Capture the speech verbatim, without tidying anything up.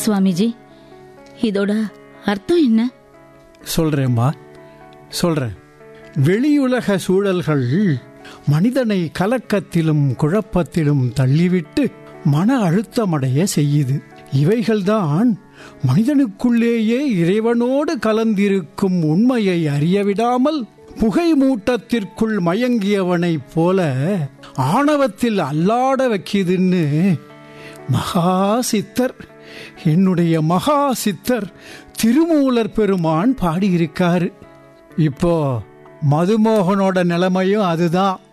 சுவாமிஜி, இதோட அர்த்தம் என்ன? சொல்றேம்மா, சொல்றேன். வெளியுலக சூழல்கள் மனிதனை கலக்கத்திலும் குழப்பத்திலும் தள்ளிவிட்டு மன அழுத்தமடைய செய்யுது. இவைகள்தான் மனிதனுக்குள்ளேயே இறைவனோடு கலந்திருக்கும் உண்மையை அறியவிடாமல் புகை மூட்டத்திற்குள் மயங்கியவனைப் போல ஆணவத்தில் அல்லாட வைக்கிதுன்னு மகா சித்தர், என்னுடைய மகா சித்தர் திருமூலர் பெருமான் பாடியிருக்காரு. இப்போ மதுமோகனோட நிலைமையும் அதுதான்.